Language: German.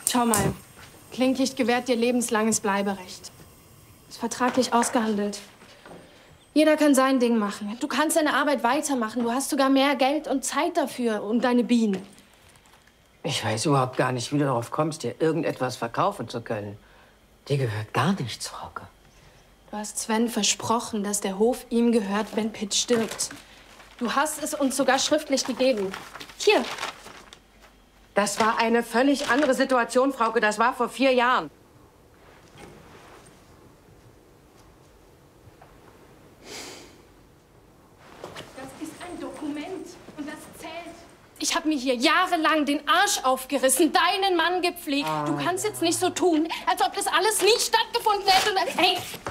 Schau mal, Klinkigt gewährt dir lebenslanges Bleiberecht. Ist vertraglich ausgehandelt. Jeder kann sein Ding machen. Du kannst deine Arbeit weitermachen. Du hast sogar mehr Geld und Zeit dafür und deine Bienen. Ich weiß überhaupt gar nicht, wie du darauf kommst, dir irgendetwas verkaufen zu können. Dir gehört gar nichts, Frauke. Du hast Sven versprochen, dass der Hof ihm gehört, wenn Pitt stirbt. Du hast es uns sogar schriftlich gegeben. Hier. Das war eine völlig andere Situation, Frauke. Das war vor 4 Jahren. Das ist ein Dokument und das zählt. Ich habe mir hier jahrelang den Arsch aufgerissen, deinen Mann gepflegt. Du kannst jetzt nicht so tun, als ob das alles nie stattgefunden hätte. Hey!